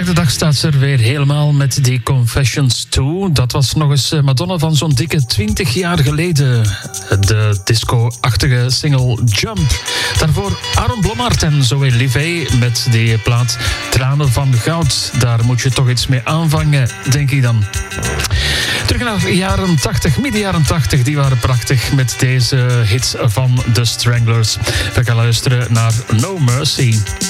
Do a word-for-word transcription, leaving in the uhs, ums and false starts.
Vandaag de dag staat ze er weer helemaal met die Confessions twee. Dat was nog eens Madonna van zo'n dikke twintig jaar geleden. De disco-achtige single Jump. Daarvoor Aaron Blommaert en Zoe Livet met die plaat Tranen van Goud. Daar moet je toch iets mee aanvangen, denk ik dan. Terug naar de jaren tachtig, midden jaren tachtig. Die waren prachtig met deze hits van The Stranglers. We gaan luisteren naar No Mercy.